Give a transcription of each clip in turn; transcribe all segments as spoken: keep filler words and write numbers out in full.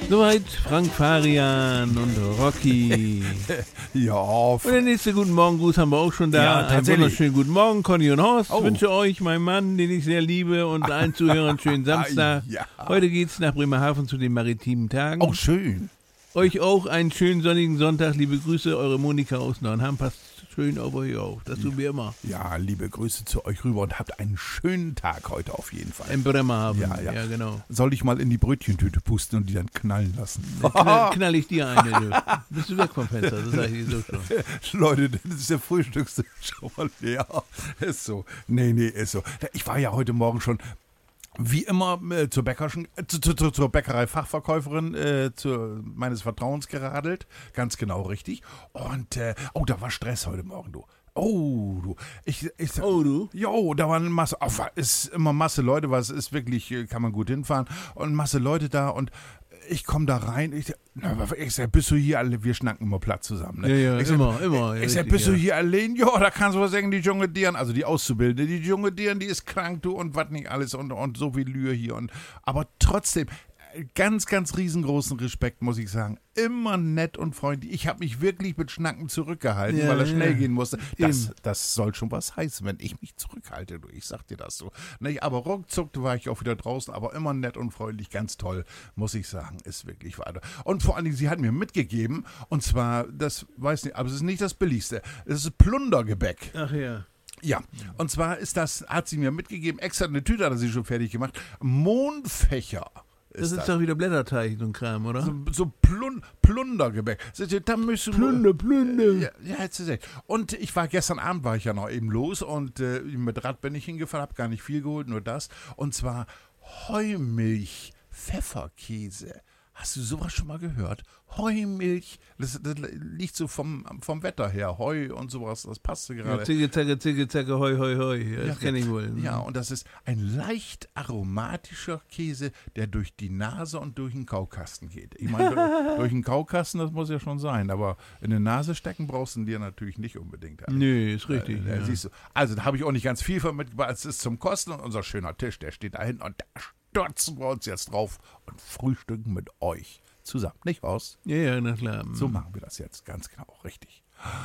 Soweit Frank Farian und Rocky. Ja. Und der nächste Guten Morgen-Gruß haben wir auch schon da. Ja, Einen tatsächlich. wunderschönen Guten Morgen, Conny und Horst. Oh. Ich wünsche euch, mein Mann, den ich sehr liebe, und allen Zuhörern einen schönen Samstag. Ja. Heute geht's nach Bremerhaven zu den maritimen Tagen. Oh, schön. Euch auch einen schönen sonnigen Sonntag. Liebe Grüße, eure Monika aus Neuenham. Passt schön auf euch auf. Das tun wir immer. Ja, liebe Grüße zu euch rüber und habt einen schönen Tag heute auf jeden Fall. In Bremerhaven. Ja, ja. ja, genau. Soll ich mal in die Brötchentüte pusten und die dann knallen lassen? Dann knall, knall ich dir eine. Du. Bist du weg vom Fenster, das sag ich dir so schon. Leute, das ist der Frühstückstisch schon mal leer. Ist so. Nee, nee, ist so. Ich war ja heute Morgen schon wie immer äh, zur, Bäckerschen, äh, zu, zu, zur Bäckerei-Fachverkäuferin äh, zu, meines Vertrauens geradelt. Ganz genau richtig. Und, äh, oh, da war Stress heute Morgen, du. Oh, du. Ich, ich, Oh, du? Jo, da waren Masse, oh, ist immer Masse Leute, was ist wirklich, äh, kann man gut hinfahren. Und Masse Leute da und ich komme da rein, ich, na, ich sag, bist du hier alle, wir schnacken immer platt zusammen. Ne? Ja, ja, ich sag, immer, immer. Ich ja, sag, richtig, bist ja. du hier allein? Ja, da kannst du was sagen, die junge Dirn, also die Auszubildende, die junge Dirn, die ist krank, du, und was nicht alles und, und so viel Lühe hier. Und, aber trotzdem, ganz, ganz riesengroßen Respekt, muss ich sagen. Immer nett und freundlich. Ich habe mich wirklich mit Schnacken zurückgehalten, Ja, weil er schnell ja. gehen musste. Das, Eben. das soll schon was heißen, wenn ich mich zurückhalte. Du. Ich sag dir das so. Ne, aber ruckzuck war ich auch wieder draußen, aber immer nett und freundlich, ganz toll, muss ich sagen. Ist wirklich weiter. Und vor allen Dingen, sie hat mir mitgegeben, und zwar, das weiß nicht, aber es ist nicht das Billigste. Es ist Plundergebäck. Ach ja. Ja, und zwar ist das, hat sie mir mitgegeben, extra eine Tüte hat sie schon fertig gemacht. Mondfächer. Das ist doch wieder Blätterteig, so ein Kram, oder? So, so Plun Plundergebäck. Da müssen Plünder, Plünder. Ja, ja, hättest du gesagt. Und ich war, gestern Abend war ich ja noch eben los und äh, mit Rad bin ich hingefahren, habe gar nicht viel geholt, nur das. Und zwar Heumilch Pfefferkäse. Hast du sowas schon mal gehört? Heumilch, das, das liegt so vom, vom Wetter her. Heu und sowas, das passte gerade. Ja, zicke, zacke, zicke, zacke, hoi, hoi, hoi. Ja, das Ja, kenne ich wohl. Ja, und das ist ein leicht aromatischer Käse, der durch die Nase und durch den Kaukasten geht. Ich meine, durch, durch den Kaukasten, das muss ja schon sein, aber in die Nase stecken brauchst du dir natürlich nicht unbedingt. Nee, ist richtig. Äh, äh, ja. siehst du. Also, da habe ich auch nicht ganz viel von mitgebracht. Es ist zum Kosten und unser schöner Tisch, der steht da hinten und da stürzen wir uns jetzt drauf und frühstücken mit euch zusammen. Nicht, Horst? Ja, ja, na klar. So machen wir das jetzt, ganz genau, richtig.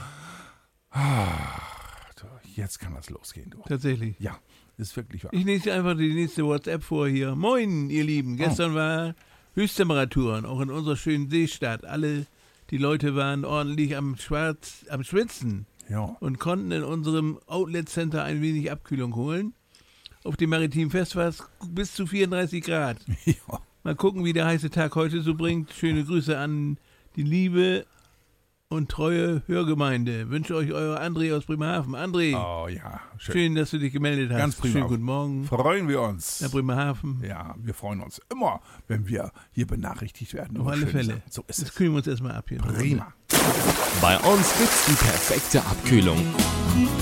Ah, so, jetzt kann das losgehen, du. Tatsächlich. Ja, ist wirklich wahr. Ich lese einfach die nächste WhatsApp vor hier. Moin, ihr Lieben. Gestern war Höchsttemperaturen, auch in unserer schönen Seestadt. Alle die Leute waren ordentlich am, Schwarz, am Schwitzen Ja. und konnten in unserem Outlet-Center ein wenig Abkühlung holen. Auf dem maritimen Fest war es bis zu vierunddreißig Grad. Ja. Mal gucken, wie der heiße Tag heute so bringt. Schöne Grüße an die liebe und treue Hörgemeinde. Wünsche euch euer André aus Bremerhaven. André, Oh ja, schön. schön, dass du dich gemeldet hast. Ganz prima. Schönen guten Morgen Freuen wir uns. nach Bremerhaven. Ja, wir freuen uns immer, wenn wir hier benachrichtigt werden. Auf über alle schöne Fälle. Sachen. So ist Jetzt es. kühlen wir uns erstmal ab hier. Prima. Bei uns gibt's die perfekte Abkühlung.